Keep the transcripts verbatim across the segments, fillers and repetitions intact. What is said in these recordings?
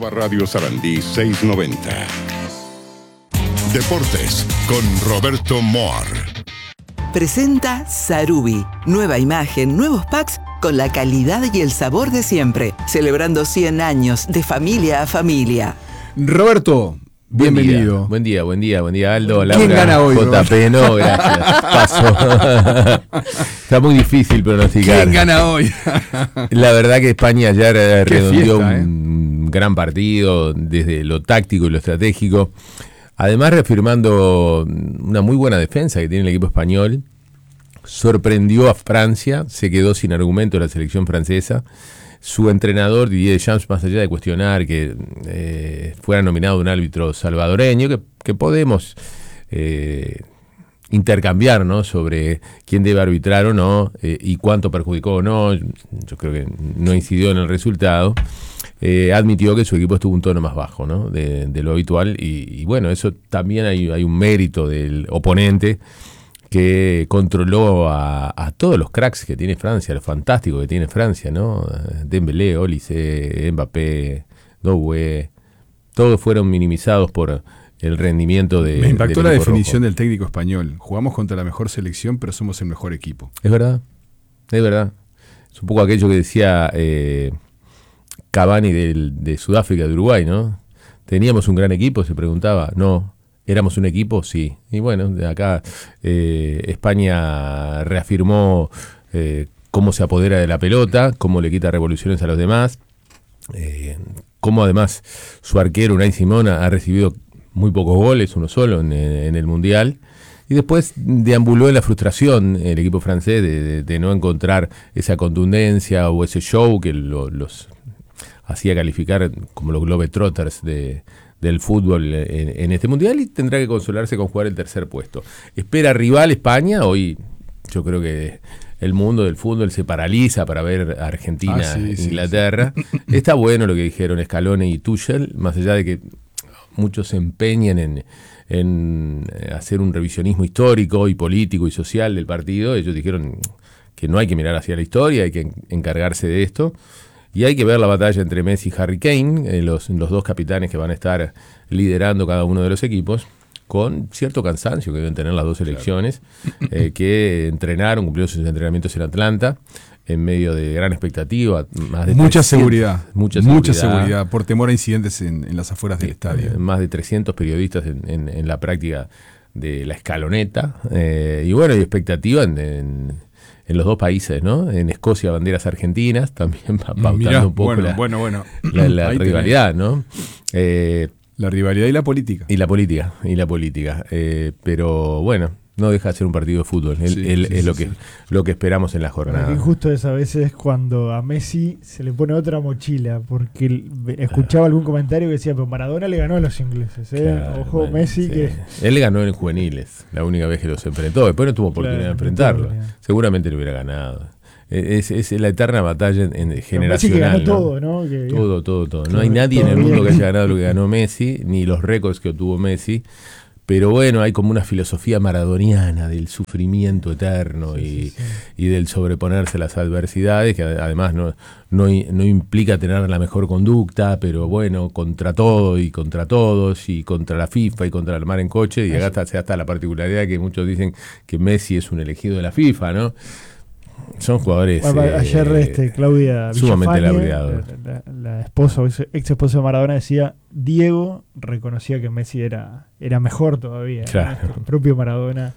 Arroba Radio Sarandí seiscientos noventa. Deportes con Roberto Moar. Presenta Sarubi. Nueva imagen, nuevos packs con la calidad y el sabor de siempre. Celebrando cien años de familia a familia. Roberto, bienvenido. Buen día, buen día, buen día, Aldo. Laura, ¿quién gana hoy? J P, no, gracias. Paso. Está muy difícil pronosticar. ¿Quién gana hoy? La verdad que España ayer redondeó fiesta, un eh. gran partido desde lo táctico y lo estratégico. Además, reafirmando una muy buena defensa que tiene el equipo español. Sorprendió a Francia, se quedó sin argumento la selección francesa. Su entrenador, Didier Deschamps, más allá de cuestionar que eh, fuera nominado un árbitro salvadoreño, que, que podemos eh, intercambiar, ¿no?, sobre quién debe arbitrar o no eh, y cuánto perjudicó o no. Yo creo que no incidió en el resultado. Eh, admitió que su equipo estuvo un tono más bajo, ¿no?, de, de lo habitual. Y, y bueno, eso también hay, hay un mérito del oponente, que controló a, a todos los cracks que tiene Francia, lo fantástico que tiene Francia, ¿no? Dembélé, Olise, Mbappé, Doué, todos fueron minimizados por el rendimiento de... Me impactó del la equipo definición rojo. del técnico español. Jugamos contra la mejor selección, pero somos el mejor equipo. Es verdad, es verdad. Es un poco aquello que decía eh, Cavani del, de Sudáfrica, de Uruguay, ¿no? ¿Teníamos un gran equipo?, se preguntaba. No. ¿Éramos un equipo? Sí. Y bueno, de acá eh, España reafirmó eh, cómo se apodera de la pelota, cómo le quita revoluciones a los demás, eh, cómo además su arquero Unai Simón ha recibido muy pocos goles, uno solo en, en el Mundial. Y después deambuló en la frustración el equipo francés de, de, de no encontrar esa contundencia o ese show que lo, los hacía calificar como los Globetrotters de... del fútbol en, en este mundial, y tendrá que consolarse con jugar el tercer puesto. Espera rival España. Hoy yo creo que el mundo del fútbol se paraliza para ver a Argentina, ah, sí, sí, Inglaterra. Sí. Está bueno lo que dijeron Scaloni y Tuchel, más allá de que muchos se empeñen en, en hacer un revisionismo histórico y político y social del partido. Ellos dijeron que no hay que mirar hacia la historia, hay que encargarse de esto. Y hay que ver la batalla entre Messi y Harry Kane, eh, los, los dos capitanes que van a estar liderando cada uno de los equipos, con cierto cansancio que deben tener las dos selecciones, claro. eh, que entrenaron, cumplieron sus entrenamientos en Atlanta, en medio de gran expectativa. Más de mucha trescientos, seguridad, mucha mucha seguridad, seguridad, por temor a incidentes en, en las afueras del eh, estadio. Eh, más de trescientos periodistas en, en, en la práctica de la escaloneta, eh, y bueno, y expectativa en... en en los dos países, ¿no? En Escocia, banderas argentinas, también va pautando Mirá, un poco bueno, la, bueno, bueno. la, la Ahí rivalidad, tenés. ¿no? Eh, la rivalidad y la política. Y la política, y la política. Eh, pero bueno, no deja de ser un partido de fútbol. El, Sí, el, sí, es sí, lo que sí. lo que esperamos en la jornada. Qué injusto es a veces cuando a Messi se le pone otra mochila, porque el- escuchaba algún comentario que decía, pero Maradona le ganó a los ingleses, ¿eh? Claro, Ojo, bueno, Messi sí. que... Él le ganó en juniles, la única vez que los enfrentó. Después no tuvo oportunidad Claro, de enfrentarlo. no tuvo oportunidad. Seguramente le hubiera ganado. Es, es la eterna batalla en, en Messi que generacional. ganó ¿no? todo, ¿no? Que- Todo, todo, todo. No Todo- hay nadie en todo el mundo bien. que haya ganado lo que ganó Messi, ni los récords que obtuvo Messi. Pero bueno, hay como una filosofía maradoniana del sufrimiento eterno Sí, y, sí, sí. y del sobreponerse a las adversidades, que además no, no, no implica tener la mejor conducta, pero bueno, contra todo y contra todos, y contra la FIFA y contra el mar en coche. Y acá está, se da hasta la particularidad que muchos dicen que Messi es un elegido de la FIFA, ¿no? Son jugadores Bueno, eh, ayer este, Claudia sumamente Villafañe, laureados. la, la- la esposa o ex, ex esposa de Maradona, decía, Diego reconocía que Messi era, era mejor todavía, ¿no? Claro. El propio Maradona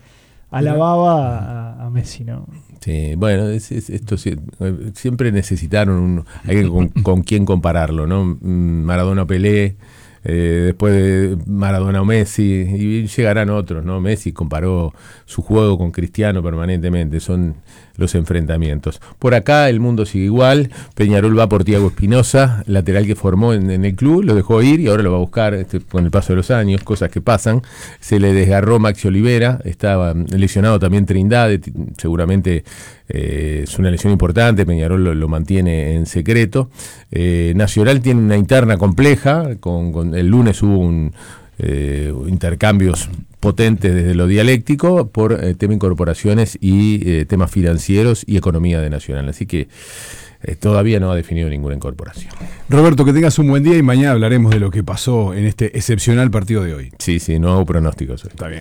alababa a, a Messi, ¿no? Sí, bueno, es, es- esto sí, eh, siempre necesitaron un, alguien con, con quien compararlo, ¿no? Mm, Maradona o Pelé, eh, después de Maradona o Messi, y llegarán otros, ¿no? Messi comparó su juego con Cristiano permanentemente, son los enfrentamientos. Por acá el mundo sigue igual, Peñarol va por Thiago Espinosa, lateral que formó en, en el club, lo dejó ir y ahora lo va a buscar este, con el paso de los años, cosas que pasan. Se le desgarró Maxi Olivera, estaba lesionado también Trindade, t- seguramente eh, es una lesión importante, Peñarol lo, lo mantiene en secreto. Eh, Nacional tiene una interna compleja, con, con el lunes hubo un eh, intercambios potentes desde lo dialéctico por eh, tema incorporaciones y eh, temas financieros y economía de Nacional. Así que eh, todavía no ha definido ninguna incorporación. Roberto, que tengas un buen día y mañana hablaremos de lo que pasó en este excepcional partido de hoy. Sí, sí, no hago pronósticos hoy. Está bien.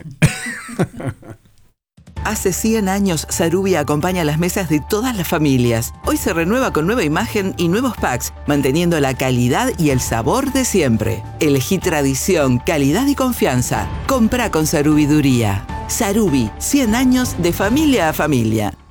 Hace cien años, Sarubi acompaña las mesas de todas las familias. Hoy se renueva con nueva imagen y nuevos packs, manteniendo la calidad y el sabor de siempre. Elegí tradición, calidad y confianza. Comprá con Sarubiduría. Sarubi, cien años de familia a familia.